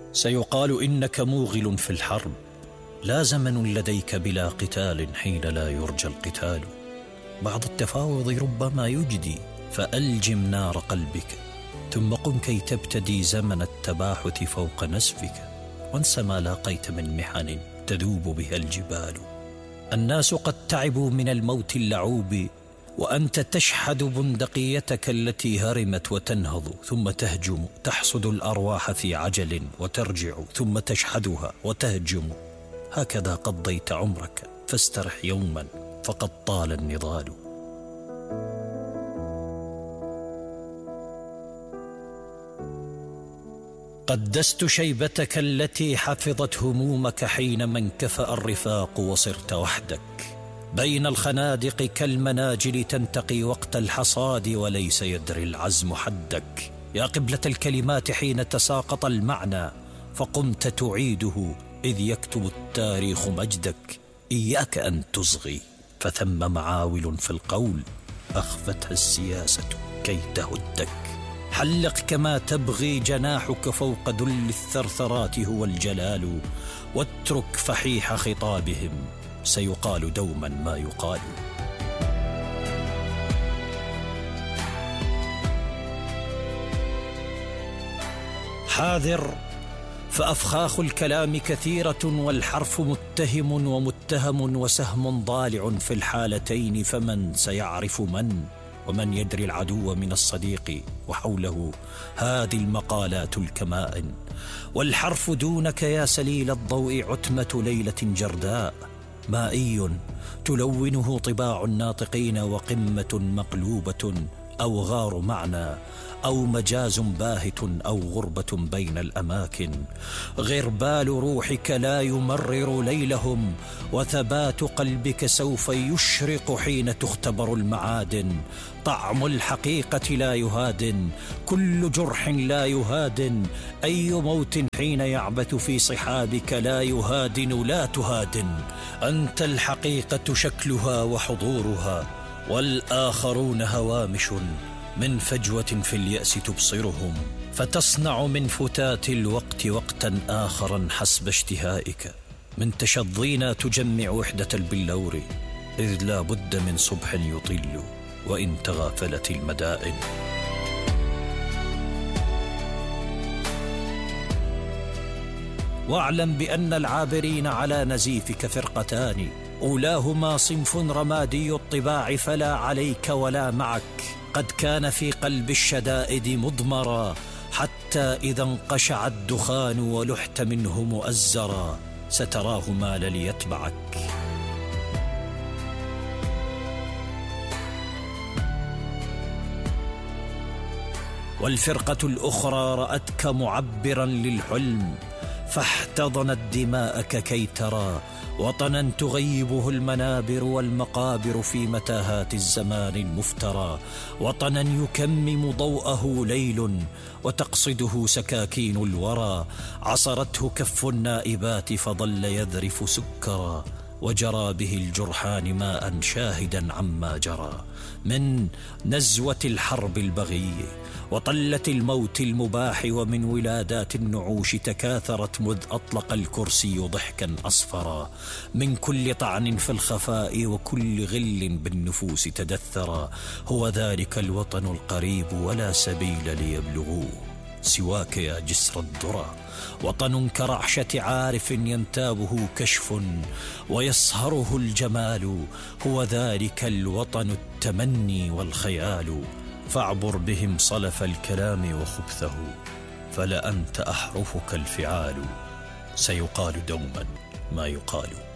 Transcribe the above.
سيقال إنك موغل في الحرب، لا زمن لديك بلا قتال حين لا يرجى القتال. بعد التفاوض ربما يجدي، فألجم نار قلبك، ثم قم كي تبتدي زمن التباحث فوق نسفك، وانس ما لاقيت من محن تذوب بها الجبال. الناس قد تعبوا من الموت اللعوب، وأنت تشحذ بندقيتك التي هرمت وتنهض ثم تهجم، تحصد الأرواح في عجل وترجع ثم تشحذها وتهجم. هكذا قضيت عمرك، فاسترح يوما فقد طال النضال. قدست شيبتك التي حفظت همومك حينما انكفأ الرفاق وصرت وحدك بين الخنادق كالمناجل، تنتقي وقت الحصاد وليس يدري العزم حدك. يا قبلة الكلمات حين تساقط المعنى، فقمت تعيده إذ يكتب التاريخ مجدك. إياك أن تصغي، فثم معاول في القول أخفتها السياسة كي تهدك. حلق كما تبغي، جناحك فوق ذل الثرثرات هو الجلال، واترك فحيح خطابهم، سيقال دوما ما يقال. حاذر، فأفخاخ الكلام كثيرة، والحرف متهم ومتهم، وسهم ضالع في الحالتين، فمن سيعرف من، ومن يدري العدو من الصديق، وحوله هذه المقالات الكمائن. والحرف دونك يا سليل الضوء عتمة ليلة جرداء، مائي تلونه طباع الناطقين، وقمة مقلوبة أو غار معنى، أو مجاز باهت، أو غربة بين الأماكن. غربال روحك لا يمرر ليلهم، وثبات قلبك سوف يشرق حين تختبر المعادن. طعم الحقيقة لا يهادن، كل جرح لا يهادن، أي موت حين يعبث في صحابك لا يهادن، لا تهادن. أنت الحقيقة شكلها وحضورها، والآخرون هوامش من فجوة في اليأس تبصرهم، فتصنع من فتات الوقت وقتا آخرا حسب اشتهائك. من تشظينا تجمع وحدة البلور، إذ لا بد من صبح يطل وإن تغافلت المدائن. واعلم بأن العابرين على نزيفك فرقتان، أولاهما صنف رمادي الطباع، فلا عليك ولا معك، قد كان في قلب الشدائد مضمرا، حتى إذا انقشع الدخان ولحت منه مؤزرا، ستراه مال ليتبعك. والفرقة الأخرى رأتك معبرا للحلم، فاحتضنت دماءك كي ترى وطنا تغيبه المنابر والمقابر في متاهات الزمان المفترى، وطنا يكمم ضوءه ليل وتقصده سكاكين الورى، عصرته كف النائبات فظل يذرف سكرا، وجرى به الجرحان ماء شاهدا عما جرى من نزوة الحرب البغي وطلة الموت المباح، ومن ولادات النعوش تكاثرت مذ أطلق الكرسي ضحكا أصفرا، من كل طعن في الخفاء وكل غل بالنفوس تدثرا. هو ذلك الوطن القريب ولا سبيل ليبلغوه سواك يا جسر الذرى، وطن كرعشة عارف ينتابه كشف ويصهره الجمال، هو ذلك الوطن التمني والخيال. فاعبر بهم صلف الكلام وخبثه، فلأنت أحرفك الفعال، سيقال دوما ما يقال.